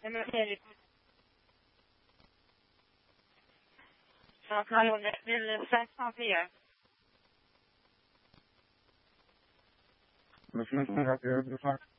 Hallå, det är 16-4. Men som inte har varit i Övrigt.